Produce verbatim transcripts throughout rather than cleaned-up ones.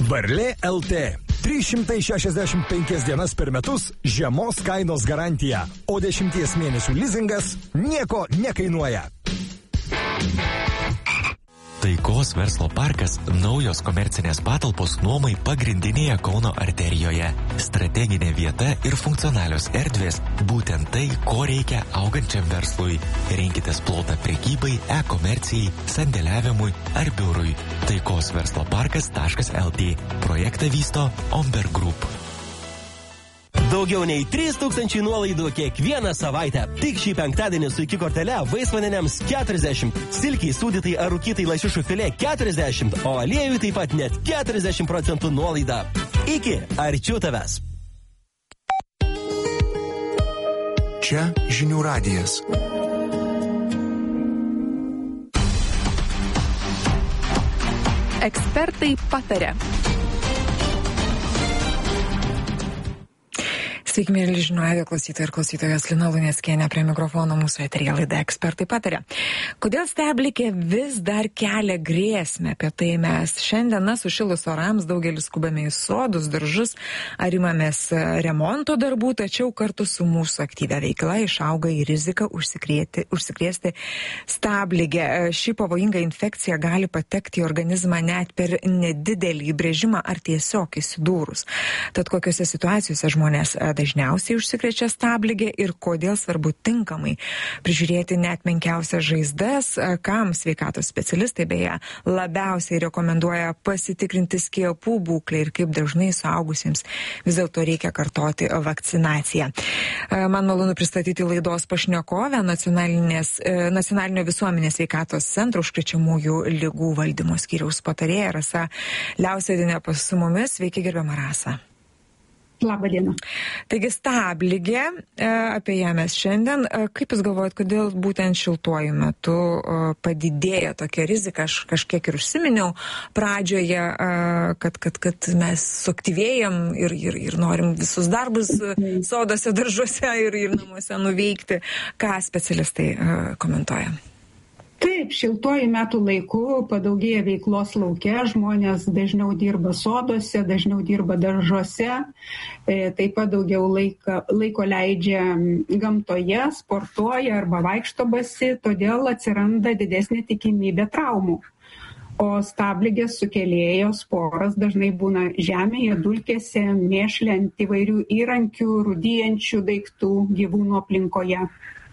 Varlė L T. trys šimtai šešiasdešimt penkias dienas per metus žemos kainos garantija, o dešimties mėnesių lizingas nieko nekainuoja. Taikos verslo parkas – naujos komercinės patalpos nuomai pagrindinėje Kauno arterijoje. Strateginė vieta ir funkcionalios erdvės – būtent tai, ko reikia augančiam verslui. Rinkitės plotą prekybai, e-komercijai, sandėliavimui ar biurui. Taikos verslo parkas taškas L T. Projektą vysto Omber Group. Daugiau nei trys tūkstančiai nuolaidų kiekvieną savaitę. Tik šį penktadienį su iki kortele vaisvaneniams keturiasdešimt, silkiai sūdytai ar rūkytai lašišų filė keturiasdešimt, o aliejui taip pat net keturiasdešimt procentų nuolaida. Iki, arčiau tavęs. Čia žinių radijas. Ekspertai pataria. Sveiki, mėly žinių radijo klausytojai ir klausytojos, Lina Luneckienė prie mikrofono, mūsų eteryje laida Ekspertai pataria. Kodėl steblikė vis dar kelia grėsmę? Apie tai mes šiandien sušilus orams daugelis skubame į sodus, daržus ar imamės remonto darbų, tačiau kartu su mūsų aktyvia veikla išauga į riziką užsikrėsti stabligę. Ši pavojinga infekcija gali patekti į organizmą net per nedidelį įbrėžimą ar tiesiog įsidūrus. Tad kokiose situacijose žmonės dažniausiai užsikrečia stabligė ir kodėl svarbu tinkamai prižiūrėti net menkiausias žaizdas, kam sveikatos specialistai beje labiausiai rekomenduoja pasitikrinti skiepų būklę ir kaip dažnai suaugusiems vis dėlto reikia kartoti vakcinaciją. Man malonu pristatyti laidos pašnekovę, Nacionalinio visuomenės sveikatos centro užkrečiamųjų ligų valdymo skyriaus patarėja Rasa Liausėdienė pas mumis. Sveiki, gerbiama Rasa. Labą dieną. Taigi stabligė, apie ją mes šiandien. Kaip Jūs galvojat, kodėl būtent šiltuoju metu padidėja tokia rizika? Aš kažkiek ir užsiminiau pradžioje, kad, kad, kad mes suaktyvėjam ir, ir, ir norim visus darbus sodose, daržuose ir, ir namuose nuveikti. Ką specialistai komentuoja? Taip, šiltuoju metų laiku padaugėja veiklos lauke, žmonės dažniau dirba sodose, dažniau dirba daržuose, taip pat daugiau laiko, laiko leidžia gamtoje, sportuoja arba vaikšto basi, todėl atsiranda didesnė tikimybė traumų. O stabligės sukėlėjo sporas dažnai būna žemėje, dulkėse, mėšle ant įvairių įrankių, rūdyjančių daiktų gyvūnų aplinkoje.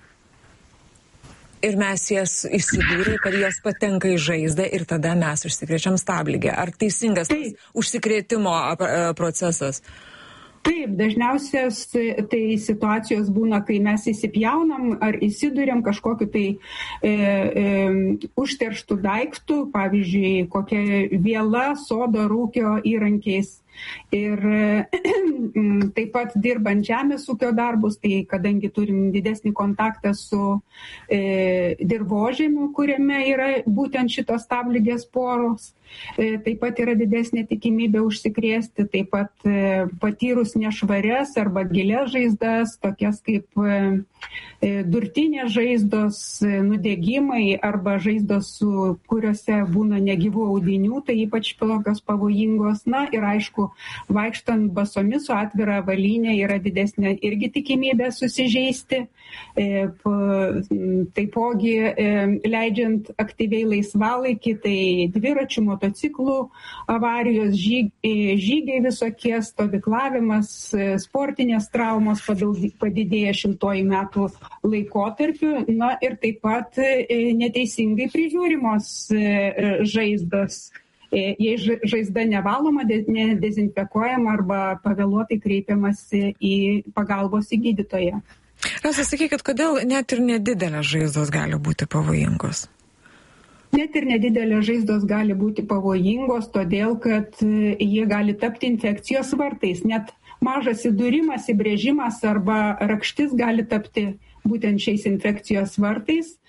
Ir mes jas įsidūrė, kad jos patenka į žaizdą ir tada mes užsikrečiam stabligę. Ar teisingas tas užsikrėtimo procesas? Taip, dažniausias tai situacijos būna, kai mes įsipjaunam ar įsiduriam kažkokiu tai e, e, užterštų daiktų, pavyzdžiui, kokia viela, sodo, rūkio įrankiais. Ir taip pat dirbant žemės ūkio darbus, tai kadangi turim didesnį kontaktą su e, dirvožemiu, kuriame yra būtent šitos stabligės poros, e, taip pat yra didesnė tikimybė užsikrėsti, taip pat e, patyrus nešvarias arba gilias žaizdas, tokias kaip e, durtinės žaizdos, e, nudegimai arba žaizdos, su, kuriuose būna negyvų audinių, tai ypač tokios pavojingos. Na ir aišku, vaikštant basomis su atvira avalynė yra didesnė irgi tikimybė susižeisti. E, p, taipogi e, leidžiant aktyviai laisvalaikį, tai dviračių, motociklų avarijos, žyg, e, žygiai visokie, stovyklavimas, e, sportinės traumos padidėja šiltuoju metų laikotarpiu. Na ir taip pat e, neteisingai prižiūrimos e, žaizdos. Jei žaizda nevaloma, nedezinfekuojama arba pavėluotai kreipiamasi į pagalbos į gydytoją. Rasa, sakykit, kodėl net ir nedidelės žaizdos gali būti pavojingos? Net ir nedidelės žaizdos gali būti pavojingos, todėl kad jie gali tapti infekcijos vartais. Net mažas įdūrimas, įbrėžimas arba rakštis gali tapti būtent šiais infekcijos vartais.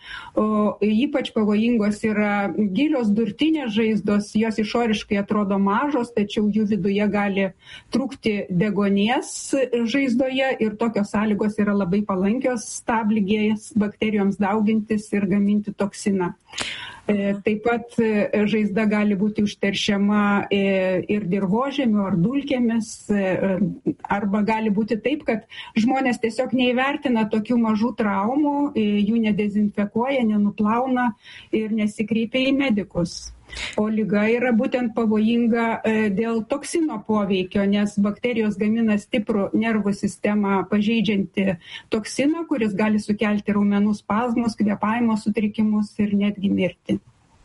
o ypač pavojingos yra gilios durtinės žaizdos, jos išoriškai atrodo mažos, tačiau jų viduje gali trūkti deguonies žaizdoje ir tokios sąlygos yra labai palankios stabligės bakterijoms daugintis ir gaminti toksiną. Taip pat žaizda gali būti užteršiama ir dirvožemiu ar dulkėmis, arba gali būti taip, kad žmonės tiesiog neįvertina tokių mažų traumų, jų nedezinfekuoja, nenuplauna ir nesikreipia į medikus. O liga yra būtent pavojinga dėl toksino poveikio, nes bakterijos gamina stiprų nervų sistemą pažeidžiantį toksiną, kuris gali sukelti raumenų spazmus, kvėpavimo sutrikimus ir netgi mirtį.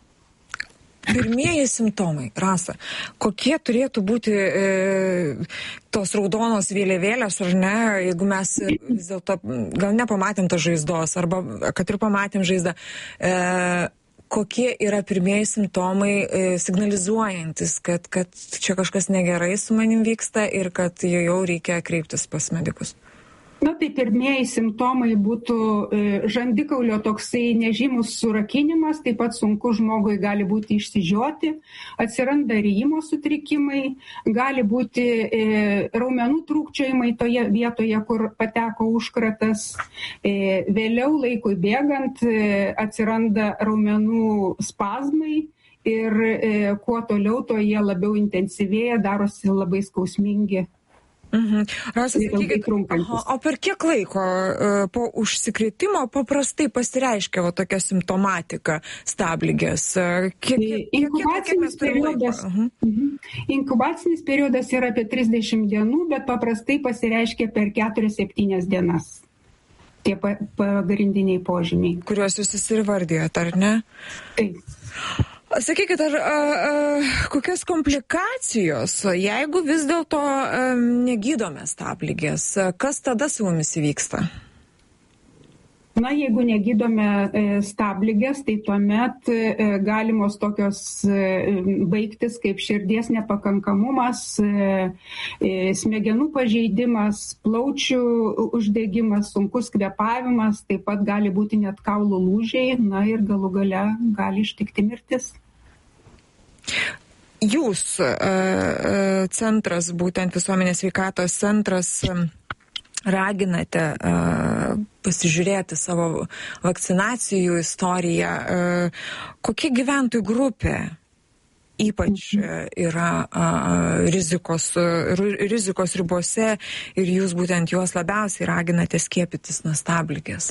Pirmieji simptomai, Rasa, kokie turėtų būti e, tos raudonos vėliavėlės, ar ne, jeigu mes vis dėlto gal nepamatėm tos žaizdos, arba kad ir pamatėm žaizdą, e, kokie yra pirmieji simptomai e, signalizuojantis, kad, kad čia kažkas negerai su manim vyksta ir kad jau reikia kreiptis pas medikus? Na, tai pirmieji simptomai būtų e, žandikaulio toksai nežymus surakinimas, taip pat sunku žmogui gali būti išsižioti, atsiranda ryjimo sutrikimai, gali būti e, raumenų trūkčiojimai toje vietoje, kur pateko užkratas. E, vėliau laikui bėgant e, atsiranda raumenų spazmai ir e, kuo toliau, to jie labiau intensyvėja, darosi labai skausmingi. Mhm. Rasa, sakykit, aha, o per kiek laiko uh, po užsikrėtimo paprastai pasireiškia va, tokia simptomatika stabligės? Uh, kiek, kiek, inkubacinis, kiek, kiek periodas, uh-huh. inkubacinis periodas yra apie trisdešimt dienų, bet paprastai pasireiškia per keturias septynias dienas. Tie pa, pagrindiniai požymiai. Kuriuos jūs įsivardijot, ar ne? Taip. Sakykit, ar a, a, kokios komplikacijos, jeigu vis dėlto a, negydome stabligės, kas tada su mumis įvyksta? Na, jeigu negydome e, stabligės, tai tuomet e, galimos tokios e, baigtis kaip širdies nepakankamumas, e, e, smegenų pažeidimas, plaučių uždegimas, sunkus kvėpavimas, taip pat gali būti net kaulų lūžiai, na ir galų gale gali ištikti mirtis. Jūs, centras, būtent visuomenės sveikatos centras, raginate uh, pasižiūrėti savo vakcinacijų istoriją. Uh, kokia gyventojų grupė ypač uh, yra uh, rizikos, uh, rizikos ribose ir jūs būtent juos labiausiai raginate skiepytis nuo stabligės?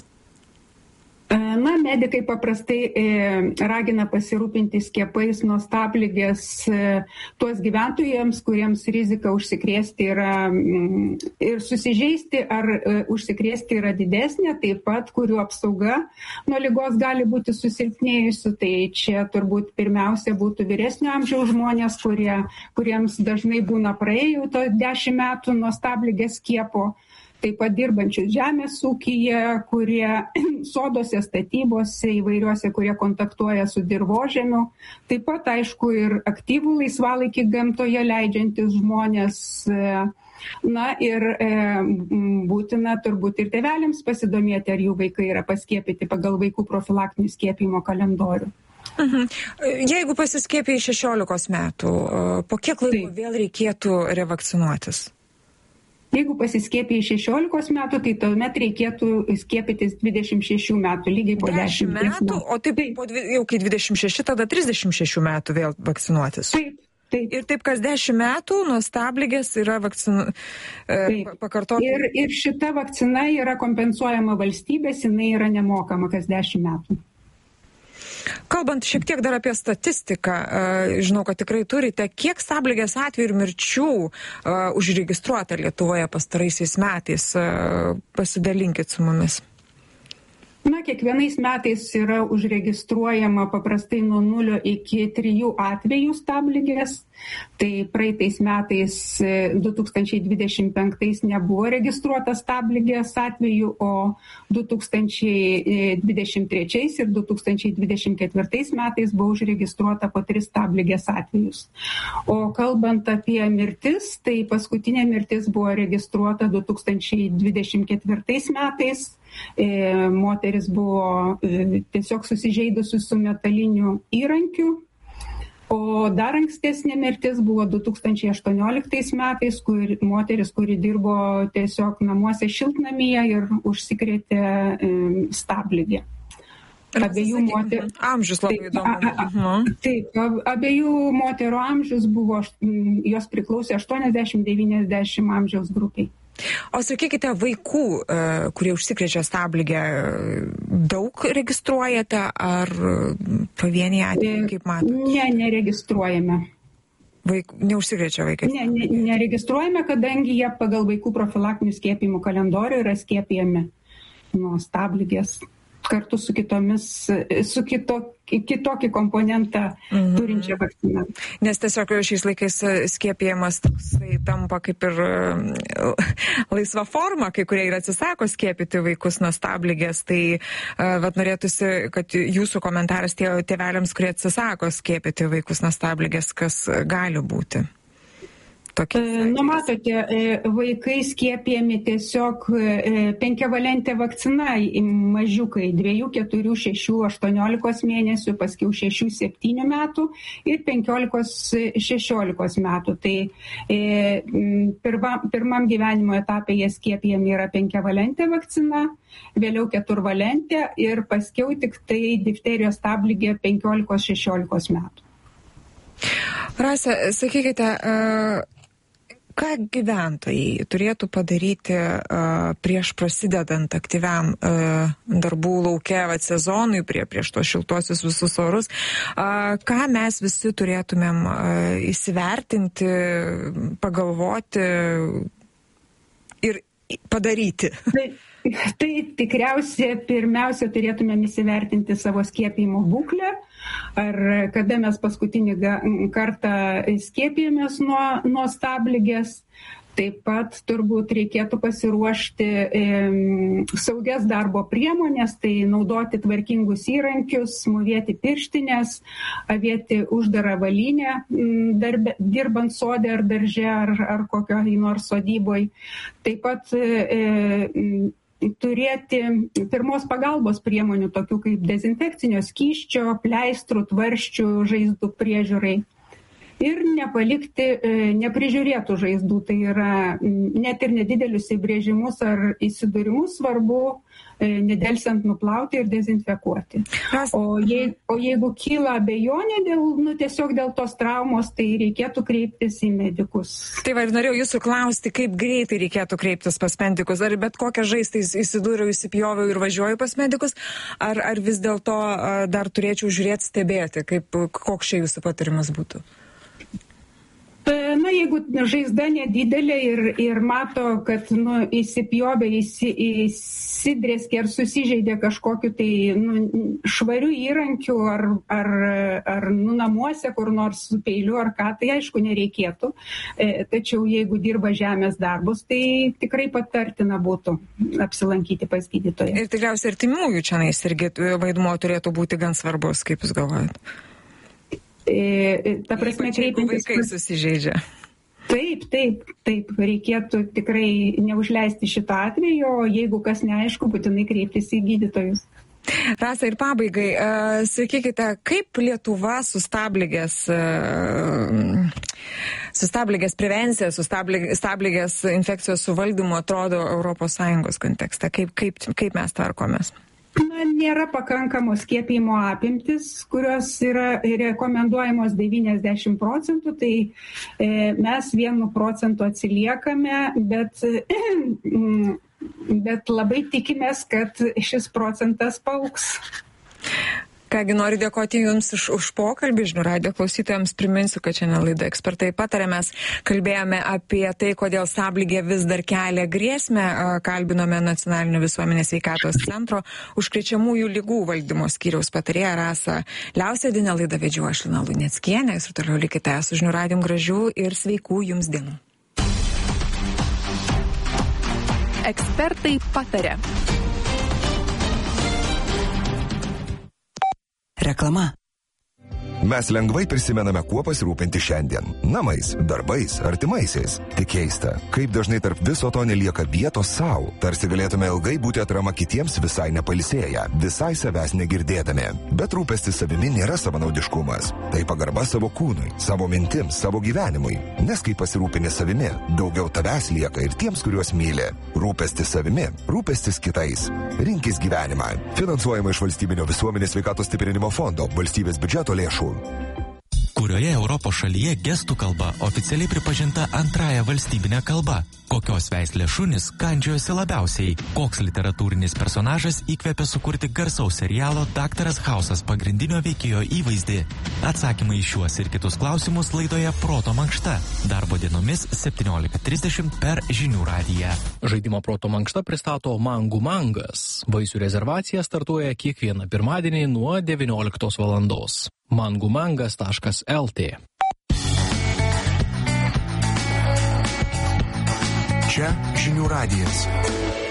Na, medikai paprastai e, ragina pasirūpinti skiepais nuo stabligės e, tuos gyventojams, kuriems rizika užsikrėsti yra m, ir susižeisti ar e, užsikrėsti yra didesnė, taip pat kurių apsauga nuo ligos gali būti susilpnėjusi. Tai čia turbūt pirmiausia būtų vyresnio amžiaus žmonės, kurie, kuriems dažnai būna praėjų to dešimt metų nuo stabligės skiepo. Taip pat dirbančius žemės ūkyje, kurie sodose, statybose, įvairiuose, kurie kontaktuoja su dirvožemiu. Taip pat, aišku, ir aktyvų laisvalaikį gamtoje leidžiantis žmonės. Na ir e, būtina turbūt ir tėveliams pasidomėti, ar jų vaikai yra paskiepyti pagal vaikų profilaktinių skiepimo kalendorių. Mhm. Jeigu pasiskiepė į šešiolikos metų, po kiek laiko Taip. Vėl reikėtų revakcinuotis? Jeigu pasiskiepė į šešiolikos metų, tai tuomet reikėtų skiepytis dvidešimt šešių metų, lygiai po dešimt metų. O taip, taip. Po, jau kai dvidešimt šeši, tada trisdešimt šešių metų vėl vakcinuotis. Taip, taip. Ir taip kas dešimt metų nuo stabligės yra vakcinu, e, pakartoti. Ir, ir šita vakcina yra kompensuojama valstybės, jinai yra nemokama kas dešimt metų. Kalbant šiek tiek dar apie statistiką, žinau, kad tikrai turite, kiek stabligės atvejų ir mirčių užregistruota Lietuvoje pastaraisiais metais, pasidalinkit su mumis. Na, kiekvienais metais yra užregistruojama paprastai nuo nulio iki trijų atvejų stabligės. Tai praeitais metais du tūkstančiai dvidešimt penktais nebuvo registruota stabligės atvejų, o du tūkstančiai dvidešimt trečiais ir du tūkstančiai dvidešimt ketvirtais metais buvo užregistruota po tris stabligės atvejus. O kalbant apie mirtis, tai paskutinė mirtis buvo registruota du tūkstančiai dvidešimt ketvirtais metais. moteris buvo tiesiog susižeidusi su metaliniu įrankiu. O dar ankstesnė mirtis buvo du tūkstančiai aštuonioliktais metais, kur moteris, kuri dirbo tiesiog namuose šiltnamyje ir užsikrėtė e, stabligė. Abiejų moterų amžius labai įdomu. Taip, abiejų moterų amžius buvo, jos priklausė aštuoniasdešimt devyniasdešimt amžiaus grupiai. O sakykite, vaikų, kurie užsikrečia stabligę, daug registruojate ar pavieniai atvejai, kaip matote? Ne, neregistruojame. Vaik, neužsikrečia vaikai? Ne, ne, neregistruojame, kadangi jie pagal vaikų profilaktinių skiepijimų kalendorių yra skiepijami nuo stabligės kartu su kitomis, su kito, kitokį komponentą mhm. turinčią vakciną. Nes tiesiog šiais laikais skiepijamas toksai tampa kaip ir laisva forma, kai kurie ir atsisako skiepyti vaikus nuo stabligės, tai vat norėtųsi, kad jūsų komentaras tie tėveliams, kurie atsisako skiepyti vaikus nuo stabligės, kas gali būti. Nu, matote, vaikai skiepijami tiesiog penkiavalentė vakcina, mažiukai, dviejų, keturių, šešių, aštuoniolikos mėnesių, paskiau šešių, septynių metų ir penkiolikos, šešiolikos metų. Tai pirma, pirmam gyvenimo etapė jie skiepijami yra penkiavalentė vakcina, vėliau keturvalentė ir paskiau tik tai difterijos stabligė penkiolikos, šešiolikos metų. Rasa, sakykite, ką gyventojai turėtų padaryti uh, prieš prasidedant aktyviam uh, darbų lauke vat, sezonui, prie, prieš tos šiltuosius visus orus, uh, ką mes visi turėtumėm uh, įsivertinti, pagalvoti ir padaryti? Tai, tai tikriausiai pirmiausia turėtumėm įsivertinti savo skiepijimo būklę, ar kada mes paskutinį kartą skiepijomės nuo, nuo stabligės. Taip pat turbūt reikėtų pasiruošti e, saugias darbo priemonės, tai naudoti tvarkingus įrankius, mūvėti pirštinės, avėti uždarą valynę, darbe, dirbant sode ar darže ar, ar kokioj nors sodyboj. Taip pat e, turėti pirmos pagalbos priemonių, tokių kaip dezinfekcinio skysčio, pleistrų, tvarsčių, žaizdų priežiūrai. Ir nepalikti neprižiūrėtų žaizdų, tai yra net ir nedidelius įbrėžimus ar įsidūrimus svarbu nedelsiant nuplauti ir dezinfekuoti. O, jei, o jeigu kyla abejonė dėl, nu, tiesiog dėl tos traumos, tai reikėtų kreiptis į medikus. Tai va, norėjau jūsų klausti, kaip greitai reikėtų kreiptis pas medikus, ar bet kokią žaizdą įsidūriau, įsipjoviau ir važiuoju pas medikus, ar, ar vis dėlto dar turėčiau žiūrėti, stebėti, kaip, koks čia jūsų patarimas būtų? Na, jeigu žaizda nedidelė ir, ir mato, kad nu, įsipjovė, įsi, įsidrėskė ar susižeidė kažkokiu tai nu, švariu įrankiu ar, ar, ar nu, namuose kur nors su peiliu ar ką, tai aišku nereikėtų. E, tačiau jeigu dirba žemės darbus, tai tikrai patartina būtų apsilankyti pas gydytoją. Ir tikriausiai artimųjų čia irgi vaidmuo turėtų būti gan svarbus, kaip jūs galvojate? E, ta prasme, kreipiantis... Vaikai susižeidžia. Taip, taip, taip. Reikėtų tikrai neužleisti šitą atvejį, o jeigu kas neaišku, būtinai kreiptis į gydytojus. Rasa, ir pabaigai, uh, sakykite, kaip Lietuva su stabligės, uh, su stabligės prevencija, su stabligės, stabligės infekcijos suvaldymu atrodo Europos Sąjungos kontekste? Kaip, kaip, kaip mes tvarkomės? Na, nėra pakankamos skiepijimo apimtis, kurios yra rekomenduojamos devyniasdešimt procentų, tai e, mes vienu procentu atsiliekame, bet, e, bet labai tikimės, kad šis procentas paaugs. Kągi, noriu dėkoti Jums už, už pokalbį. Žinių radijo klausytojams priminsiu, kad šiandien laida Ekspertai pataria. Mes kalbėjome apie tai, kodėl stabligė vis dar kelia grėsmę. Kalbinome Nacionalinio visuomenės sveikatos centro užkrečiamųjų ligų valdymo skyriaus patarėją Rasą Liausiadienę. Laidą vedžiau aš, Lina Luneckienė. Jūs ir toliau likite su Žinių radijum. Gražių ir sveikų Jums dienų. Ekspertai pataria. Reklama. Mes lengvai prisimename, kuo pasirūpinti šiandien. Namais, darbais, artimaisiais. Tik keista, kaip dažnai tarp viso to nelieka vietos savo. Tarsi galėtume ilgai būti atrama kitiems visai nepalisėję, visai savęs negirdėdami. Bet rūpestis savimi nėra savanaudiškumas. Tai pagarba savo kūnui, savo mintims, savo gyvenimui. Nes kai pasirūpini savimi, daugiau tavęs lieka ir tiems, kuriuos myli. Rūpestis savimi, rūpestis kitais. Rinkis gyvenimą. Finansuojama iš Valstybinio visuomenės sveikatos stiprinimo fondo, valstybės biudžeto lėšų. Kurioje Europos šalyje gestų kalba oficialiai pripažinta antrąją valstybinę kalbą? Kokios veislės šunys kandžiojosi labiausiai? Koks literatūrinis personažas įkvėpė sukurti garsaus serialo Daktaras Hausas pagrindinio veikėjo įvaizdį? Atsakymai į šiuos ir kitus klausimus laidoje Proto mankšta. Darbo dienomis septyniolika trisdešimt per Žinių radiją. Žaidimo Proto mankšta pristato Mangų mangas. Vaisių rezervacija startuoja kiekvieną pirmadienį nuo devynioliktos valandos. mangumangas taškas lt. Čia Žinių radijas.